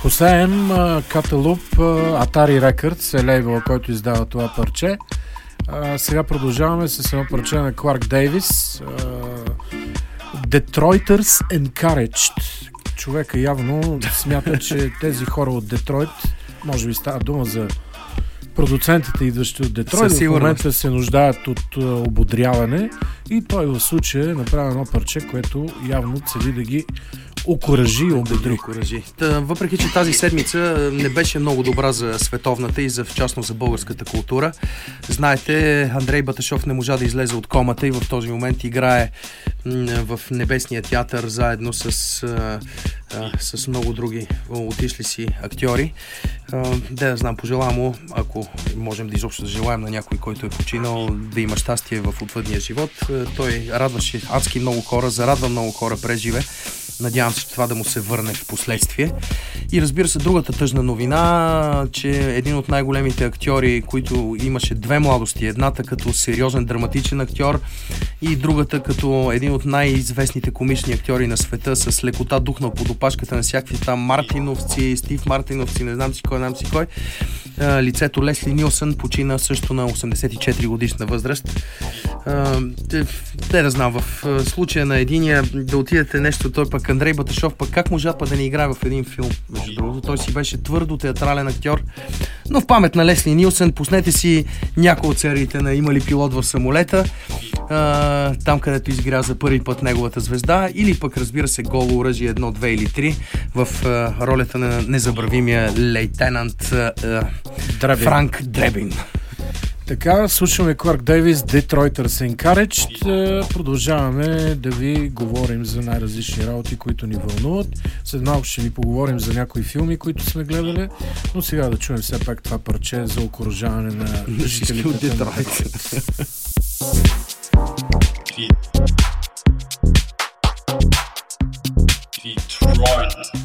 Косаем Каталуп, Atari Records е лейбъл, който издава това парче. Сега продължаваме с едно парче на Кларк Дейвис, Detroiters Encouraged. Човека явно смята, че тези хора от Детройт, може би става дума за продуцентите, идващи от Детройт, в момента се нуждаят от ободряване и той в случая е направил едно парче, което явно цели да ги окуражи и ободри. Въпреки че тази седмица не беше много добра за световната и в частност за българската култура. Знаете, Андрей Баташов не можа да излезе от комата и в този момент играе в Небесния театър заедно с много други отишли си актьори. Да знам, пожелавам му, ако можем да изобщо да желаем на някой, който е починал, да има щастие в отвъдния живот. Той радваше адски много хора, зарадва много хора през живе. Надявам се, че това да му се върне в последствие. И разбира се, другата тъжна новина, че един от най-големите актьори, които имаше две младости, едната като сериозен драматичен актьор и другата като един от най-известните комични актьори на света, с лекота духнал под опашката на всякакви там Мартиновци, Стив Мартиновци, не знам си кой, лицето Лесли Нилсън почина също на 84 годишна възраст. Да знам, в случая на единия да отидете нещо, той пък Андрей Баташов, пък как можа да не играе в един филм, между другото. Той си беше твърдо театрален актьор, но в памет на Лесли Нилсън пуснете си някои от сериите на Има ли пилот в самолета, там където изгря за първи път неговата звезда, или пък разбира се Голо оръжие 1, 2 или 3 в ролята на незабравимия лейтенант Франк Дребин. Така, слушаме Кларк Дейвис, Detroiters Encouraged. Продължаваме да ви говорим за най-различни работи, които ни вълнуват. След малко ще ви поговорим за някои филми, които сме гледали, но сега да чуем все пак това парче за окуражаване на жителите от Детройт. Detroit.